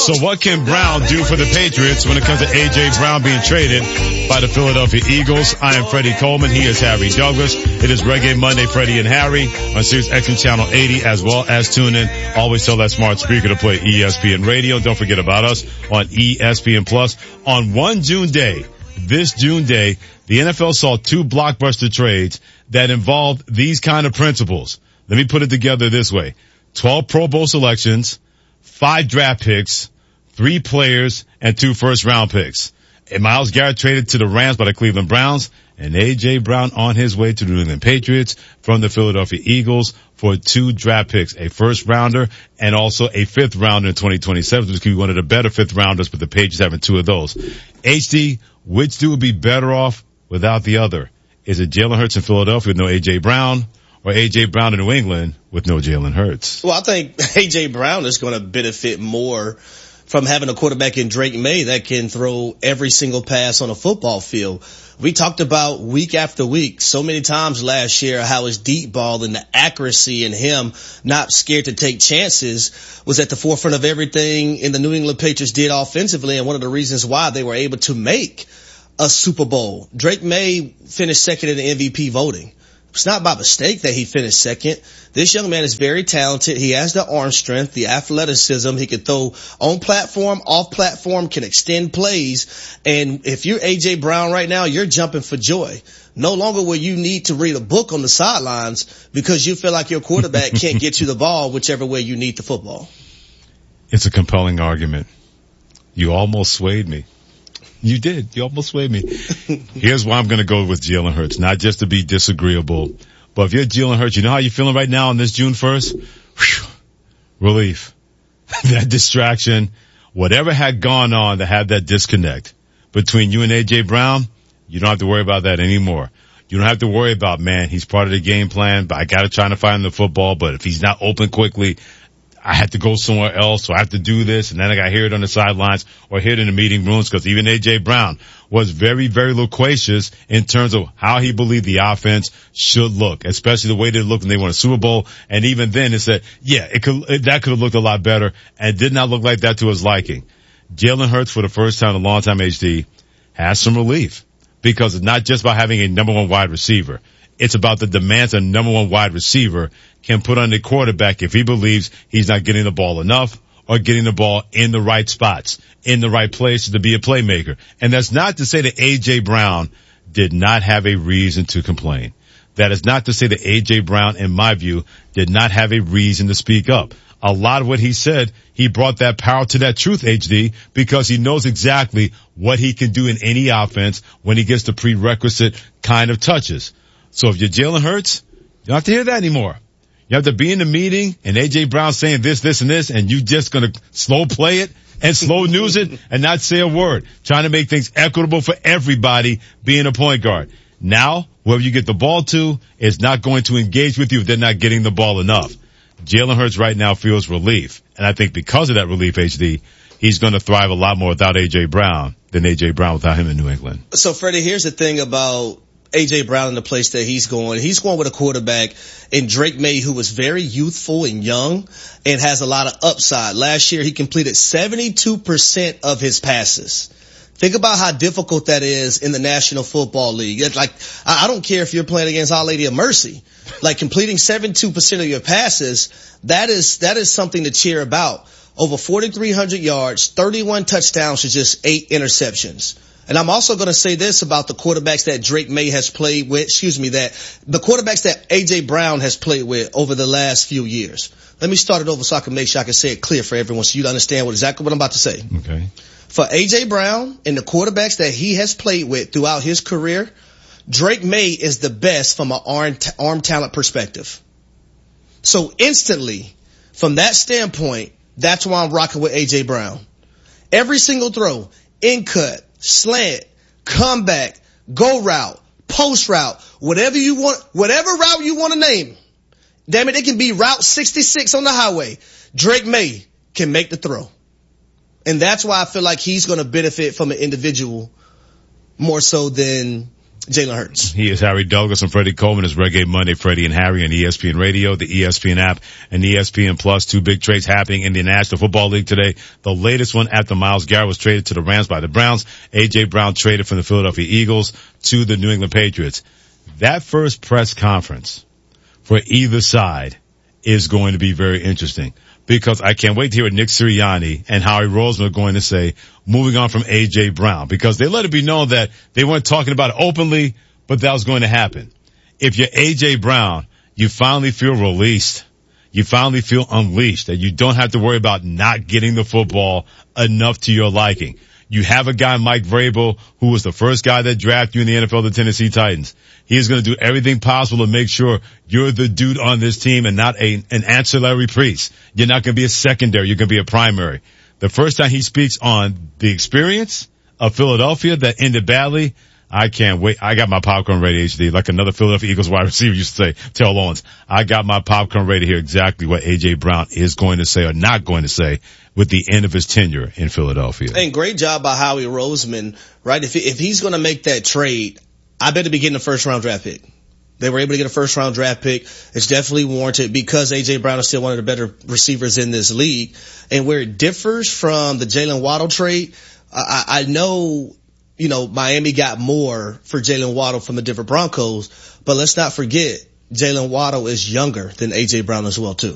So what can Brown do for the Patriots when it comes to A.J. Brown being traded by the Philadelphia Eagles? I am Freddie Coleman. He is Harry Douglas. It is Reggae Monday, Freddie and Harry on Sirius XM Channel 80, as well as tune in. Always tell that smart speaker to play ESPN Radio. Don't forget about us on ESPN Plus. On one June day, this June day, the NFL saw two blockbuster trades that involved these kind of principles. Let me put it together this way. 12 Pro Bowl selections, 5 draft picks, 3 players, and 2 first-round picks. And Myles Garrett traded to the Rams by the Cleveland Browns, and A.J. Brown on his way to the New England Patriots from the Philadelphia Eagles for 2 draft picks, a first-rounder and also a 5th rounder in 2027, which could be one of the better 5th rounders, but the Patriots having 2 of those. HD, which two would be better off without the other? Is it Jalen Hurts in Philadelphia with no A.J. Brown, or A.J. Brown in New England with no Jalen Hurts? Well, I think A.J. Brown is going to benefit more from having a quarterback in Drake May that can throw every single pass on a football field. We talked about week after week so many times last year how his deep ball and the accuracy and him not scared to take chances was at the forefront of everything in the New England Patriots did offensively, and one of the reasons why they were able to make a Super Bowl. Drake May finished second in the MVP voting. It's not by mistake that he finished second. This young man is very talented. He has the arm strength, the athleticism. He can throw on platform, off platform, can extend plays. And if you're A.J. Brown right now, you're jumping for joy. No longer will you need to read a book on the sidelines because you feel like your quarterback can't get you the ball whichever way you need the football. It's a compelling argument. You almost swayed me. You did. You almost swayed me. Here's why I'm going to go with Jalen Hurts, not just to be disagreeable, but if you're Jalen Hurts, you know how you're feeling right now on this June 1st? Whew. Relief. That distraction, whatever had gone on that had that disconnect between you and A.J. Brown, you don't have to worry about that anymore. You don't have to worry about, man, he's part of the game plan, but I got to try to find the football, but if he's not open quickly, I have to go somewhere else, so I have to do this, and then I got to hear it on the sidelines or hear it in the meeting rooms, because even A.J. Brown was very, very loquacious in terms of how he believed the offense should look, especially the way they looked when they won a Super Bowl. And even then it said, yeah, that could have looked a lot better, and did not look like that to his liking. Jalen Hurts, for the first time in a long time, HD, has some relief, because it's not just about having a number 1 wide receiver. It's about the demands a number 1 wide receiver can put on the quarterback if he believes he's not getting the ball enough or getting the ball in the right spots, in the right places to be a playmaker. And that's not to say that A.J. Brown did not have a reason to complain. That is not to say that A.J. Brown, in my view, did not have a reason to speak up. A lot of what he said, he brought that power to that truth, HD, because he knows exactly what he can do in any offense when he gets the prerequisite kind of touches. So if you're Jalen Hurts, you don't have to hear that anymore. You have to be in the meeting and A.J. Brown saying this, this, and this, and you just going to slow play it and slow news it and not say a word, trying to make things equitable for everybody being a point guard. Now, whoever you get the ball to is not going to engage with you if they're not getting the ball enough. Jalen Hurts right now feels relief, and I think because of that relief, HD, he's going to thrive a lot more without A.J. Brown than A.J. Brown without him in New England. So, Freddie, here's the thing about A.J. Brown in the place that he's going. He's going with a quarterback in Drake May who was very youthful and young and has a lot of upside. Last year, he completed 72% of his passes. Think about how difficult that is in the National Football League. It's like, I don't care if you're playing against Our Lady of Mercy. Like, completing 72% of your passes, that is something to cheer about. Over 4,300 yards, 31 touchdowns to just 8 interceptions. And I'm also going to say this about the quarterbacks that Drake May has played with, that the quarterbacks that A.J. Brown has played with over the last few years. Let me start it over so I can make sure I can say it clear for everyone so you understand exactly what I'm about to say. Okay. For A.J. Brown and the quarterbacks that he has played with throughout his career, Drake May is the best from an arm talent perspective. So instantly, from that standpoint, that's why I'm rocking with A.J. Brown. Every single throw, in cut, slant, comeback, go route, post route, whatever you want, whatever route you want to name. Damn it can be Route 66 on the highway. Drake May can make the throw. And that's why I feel like he's going to benefit from an individual more so than Jalen Hurts. He is Harry Douglas and Freddie Coleman. Is Reggae Monday, Freddie and Harry on ESPN Radio, the ESPN app, and ESPN Plus. Two big trades happening in the National Football League today. The latest one after Myles Garrett was traded to the Rams by the Browns. A.J. Brown traded from the Philadelphia Eagles to the New England Patriots. That first press conference for either side is going to be very interesting, because I can't wait to hear what Nick Sirianni and Howie Roseman are going to say moving on from A.J. Brown, because they let it be known that they weren't talking about it openly, but that was going to happen. If you're A.J. Brown, you finally feel released. You finally feel unleashed, that you don't have to worry about not getting the football enough to your liking. You have a guy, Mike Vrabel, who was the first guy that drafted you in the NFL, the Tennessee Titans. He is going to do everything possible to make sure you're the dude on this team and not an ancillary piece. You're not going to be a secondary. You're going to be a primary. The first time he speaks on the experience of Philadelphia that ended badly, I can't wait. I got my popcorn ready, HD, like another Philadelphia Eagles wide receiver used to say, Terrell Owens. I got my popcorn ready to hear exactly what A.J. Brown is going to say or not going to say with the end of his tenure in Philadelphia. And great job by Howie Roseman, right? If he's going to make that trade, I bet to be getting a first round draft pick. They were able to get a first round draft pick. It's definitely warranted because A.J. Brown is still one of the better receivers in this league. And where it differs from the Jalen Waddle trade, I know, Miami got more for Jalen Waddle from the Denver Broncos, but let's not forget Jalen Waddle is younger than A.J. Brown as well too.